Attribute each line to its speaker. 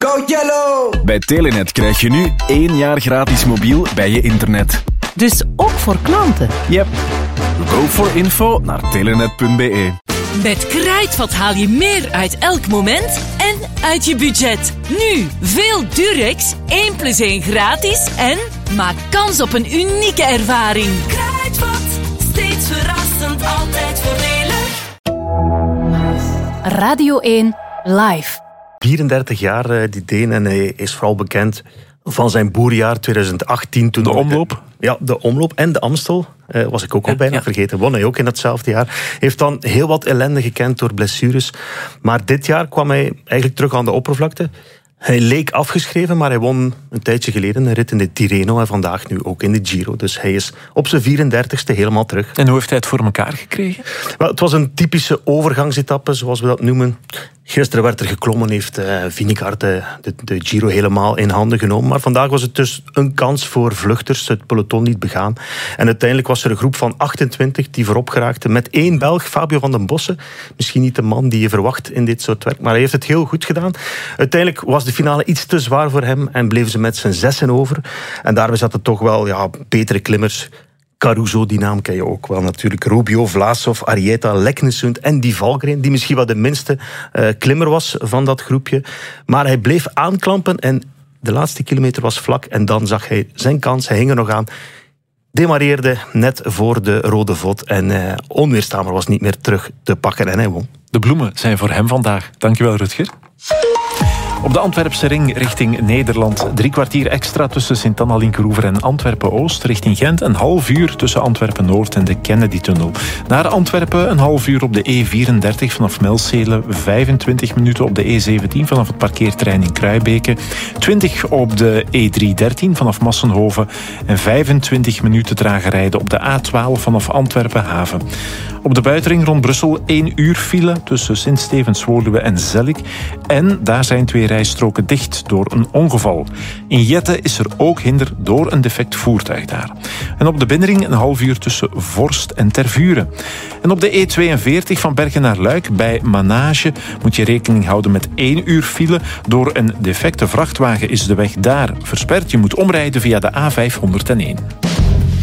Speaker 1: Go Yellow!
Speaker 2: Bij Telenet krijg je nu 1 jaar gratis mobiel bij je internet.
Speaker 3: Dus ook voor klanten?
Speaker 2: Yep. Go for info naar telenet.be.
Speaker 4: Met Kruidvat haal je meer uit elk moment en uit je budget. Nu veel Durex, 1 + 1 gratis en maak kans op een unieke ervaring. Kruidvat, steeds verrassend, altijd voordelig.
Speaker 3: Radio 1 Live.
Speaker 5: 34 jaar, die Deen, en hij is vooral bekend van zijn boerjaar 2018. Toen
Speaker 6: de omloop?
Speaker 5: Ja, de omloop en de Amstel. Was ik ook al bijna vergeten. Won hij ook in datzelfde jaar. Heeft dan heel wat ellende gekend door blessures. Maar dit jaar kwam hij eigenlijk terug aan de oppervlakte. Hij leek afgeschreven, maar hij won een tijdje geleden een rit in de Tirreno en vandaag nu ook in de Giro. Dus hij is op zijn 34ste helemaal terug.
Speaker 6: En hoe heeft hij het voor elkaar gekregen?
Speaker 5: Wel, het was een typische overgangsetappe, zoals we dat noemen. Gisteren werd er geklommen, heeft Vingegaard de Giro helemaal in handen genomen. Maar vandaag was het dus een kans voor vluchters, het peloton niet begaan. En uiteindelijk was er een groep van 28 die voorop geraakten. Met 1 Belg, Fabio van den Bossen. Misschien niet de man die je verwacht in dit soort werk, maar hij heeft het heel goed gedaan. Uiteindelijk was de finale iets te zwaar voor hem en bleven ze met z'n 6 over. En daarbij zaten toch wel betere klimmers. Caruso, die naam ken je ook wel natuurlijk. Rubio, Vlasov, Arieta, Leknesund en Die Valgren, die misschien wel de minste klimmer was van dat groepje. Maar hij bleef aanklampen en de laatste kilometer was vlak. En dan zag hij zijn kans, hij hing er nog aan. Demareerde net voor de rode vod en onweerstaanbaar was niet meer terug te pakken en hij won.
Speaker 6: De bloemen zijn voor hem vandaag. Dankjewel, Rutger. Op de Antwerpse ring richting Nederland. 3 kwartier extra tussen Sint-Anna-Linkeroever en Antwerpen-Oost. Richting Gent een half uur tussen Antwerpen-Noord en de Kennedy-tunnel. Naar Antwerpen een half uur op de E34 vanaf Melcelen. 25 minuten op de E17 vanaf het parkeerterrein in Kruibeke. 20 op de E313 vanaf Massenhoven. En 25 minuten trager rijden op de A12 vanaf Antwerpen-Haven. Op de buitenring rond Brussel 1 uur file tussen Sint-Stevens-Woluwe en Zellik. En daar zijn 2 rijstroken dicht door een ongeval. In Jette is er ook hinder door een defect voertuig daar. En op de binnenring een half uur tussen Vorst en Tervuren. En op de E42 van Bergen naar Luik bij Manage moet je rekening houden met 1 uur file. Door een defecte vrachtwagen is de weg daar versperd. Je moet omrijden via de A501.